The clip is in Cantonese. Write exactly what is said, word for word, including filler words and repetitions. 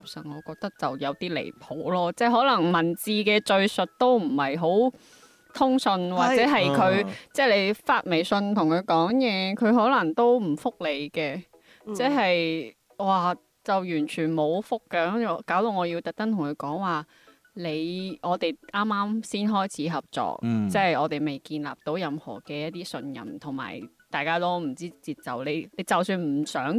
實我覺得就有啲離譜咯，即係可能文字嘅敘述都唔係好通順，或者係佢、 嗯、 即係你發微信同佢講嘢，佢可能都唔覆你嘅， 嗯、 即係哇就完全冇覆嘅，跟住搞到我要特登同佢講話，你我哋啱啱先開始合作， 嗯、 即係我哋未建立到任何嘅一啲信任，同埋大家都唔知節奏，你你就算唔想